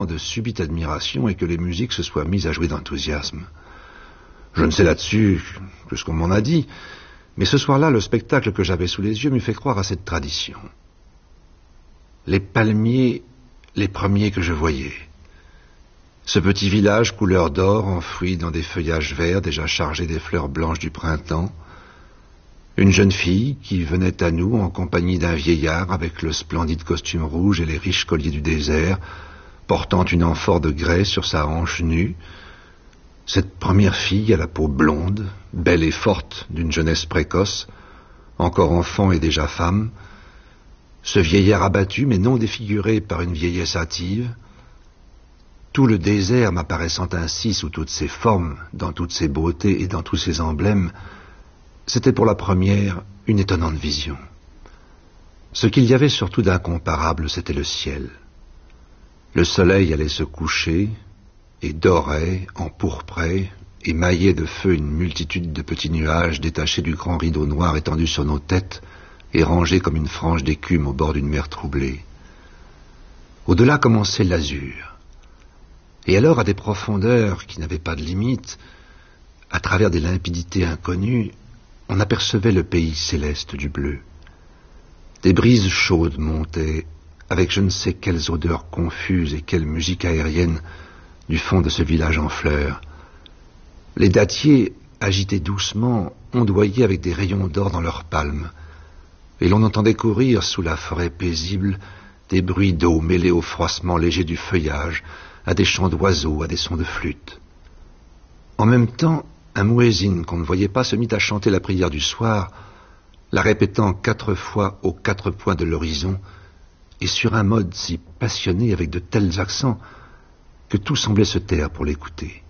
de subite admiration et que les musiques se soient mises à jouer d'enthousiasme. Je ne sais là-dessus que ce qu'on m'en a dit, mais ce soir-là, le spectacle que j'avais sous les yeux m'eût fait croire à cette tradition. Les palmiers, les premiers que je voyais. Ce petit village couleur d'or, enfoui dans des feuillages verts déjà chargés des fleurs blanches du printemps. Une jeune fille qui venait à nous en compagnie d'un vieillard avec le splendide costume rouge et les riches colliers du désert, portant une amphore de grès sur sa hanche nue. Cette première fille à la peau blonde, belle et forte d'une jeunesse précoce, encore enfant et déjà femme. Ce vieillard abattu mais non défiguré par une vieillesse hâtive. Tout le désert m'apparaissant ainsi sous toutes ses formes, dans toutes ses beautés et dans tous ses emblèmes, c'était pour la première une étonnante vision. Ce qu'il y avait surtout d'incomparable, c'était le ciel. Le soleil allait se coucher et dorait, empourprait, émaillait de feu une multitude de petits nuages détachés du grand rideau noir étendu sur nos têtes et rangés comme une frange d'écume au bord d'une mer troublée. Au-delà commençait l'azur. Et alors, à des profondeurs qui n'avaient pas de limite, à travers des limpidités inconnues, on apercevait le pays céleste du bleu. Des brises chaudes montaient, avec je ne sais quelles odeurs confuses et quelle musique aérienne, du fond de ce village en fleurs. Les dattiers, agités doucement, ondoyaient avec des rayons d'or dans leurs palmes, et l'on entendait courir sous la forêt paisible des bruits d'eau mêlés au froissement léger du feuillage, à des chants d'oiseaux, à des sons de flûte. En même temps, un muezzin qu'on ne voyait pas se mit à chanter la prière du soir, la répétant 4 fois aux 4 points de l'horizon, et sur un mode si passionné avec de tels accents que tout semblait se taire pour l'écouter.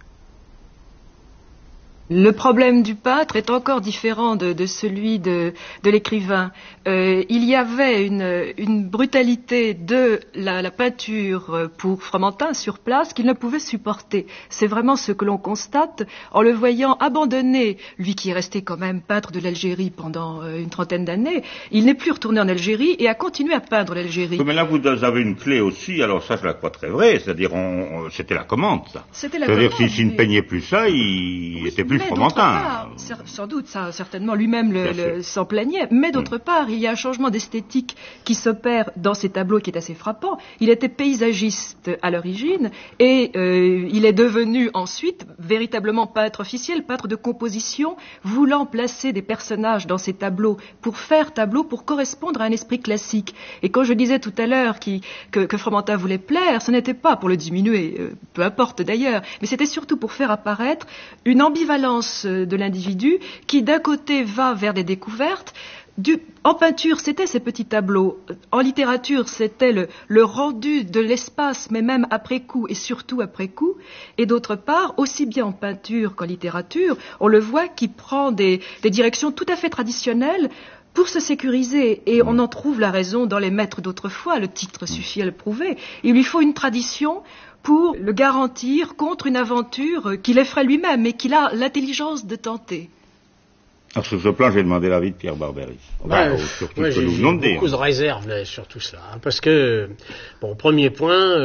Le problème du peintre est encore différent de celui de l'écrivain. Il y avait une brutalité de la peinture pour Fromentin sur place qu'il ne pouvait supporter. C'est vraiment ce que l'on constate en le voyant abandonner, lui qui est resté quand même peintre de l'Algérie pendant une 30aine d'années. Il n'est plus retourné en Algérie et a continué à peindre l'Algérie. Mais là, vous avez une clé aussi, alors ça, je la crois très vrai, c'est-à-dire, c'était la commande, ça. C'était la commande. C'est-à-dire, s'il ne peignait plus ça, il était plus Fromentin. Sans doute, ça, certainement, lui-même s'en plaignait, mais d'autre part, il y a un changement d'esthétique qui s'opère dans ses tableaux qui est assez frappant. Il était paysagiste à l'origine et il est devenu ensuite véritablement peintre officiel, peintre de composition, voulant placer des personnages dans ses tableaux pour faire tableau, pour correspondre à un esprit classique. Et quand je disais tout à l'heure que Fromentin voulait plaire, ce n'était pas pour le diminuer, peu importe d'ailleurs, mais c'était surtout pour faire apparaître une ambivalence de l'individu qui d'un côté va vers des découvertes. En peinture, c'était ces petits tableaux. En littérature, c'était le rendu de l'espace, mais même après coup et surtout après coup. Et d'autre part, aussi bien en peinture qu'en littérature, on le voit qui prend des directions tout à fait traditionnelles pour se sécuriser. Et on en trouve la raison dans les maîtres d'autrefois. Le titre suffit à le prouver. Il lui faut une tradition pour le garantir contre une aventure qu'il effraie lui-même et qu'il a l'intelligence de tenter. Alors, sur ce plan, j'ai demandé l'avis de Pierre Barberis. Sur tout ce que nous venons de dire. Beaucoup de réserves là, sur tout cela. Parce que, bon, premier point,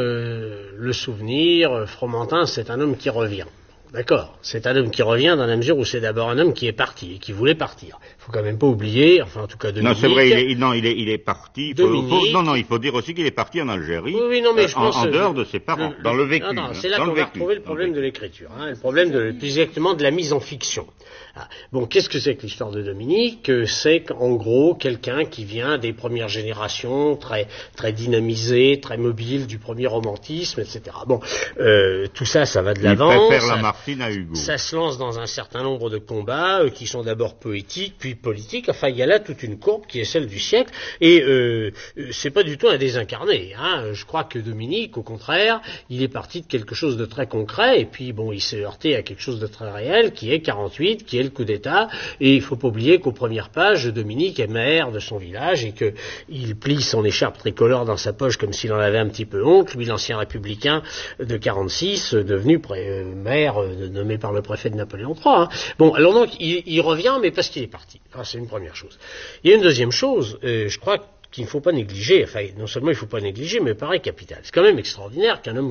le souvenir, Fromentin, c'est un homme qui revient. D'accord, c'est un homme qui revient dans la mesure où c'est d'abord un homme qui est parti et qui voulait partir. Il faut quand même pas oublier, enfin en tout cas Dominique. Non, c'est vrai, il est parti. Il faut dire aussi qu'il est parti en Algérie. Oui, non, mais je pense en dehors de ses parents, dans le vécu. Non, c'est là qu'on va retrouver le problème de l'écriture, le problème plus exactement de la mise en fiction. Bon, qu'est-ce que c'est que l'histoire de Dominique? C'est qu'en gros quelqu'un qui vient des premières générations, très très dynamisé, très mobile, du premier romantisme, etc. Bon, tout ça va de l'avant. Il préfère Lamartine à Hugo. Ça se lance dans un certain nombre de combats qui sont d'abord poétiques, puis politiques. Enfin, il y a là toute une courbe qui est celle du siècle, et c'est pas du tout un désincarné. Je crois que Dominique, au contraire, il est parti de quelque chose de très concret, et puis bon, il s'est heurté à quelque chose de très réel, qui est 48, qui est le coup d'État, et il faut pas oublier qu'aux premières pages, Dominique est maire de son village, et qu'il plie son écharpe tricolore dans sa poche comme s'il en avait un petit peu honte, lui l'ancien républicain de 46, devenu maire nommé par le préfet de Napoléon III. Bon, alors donc, il revient, mais parce qu'il est parti. C'est une première chose. Il y a une deuxième chose, je crois qu'il ne faut pas négliger. Enfin, non seulement il ne faut pas négliger, mais pareil capital. C'est quand même extraordinaire qu'un homme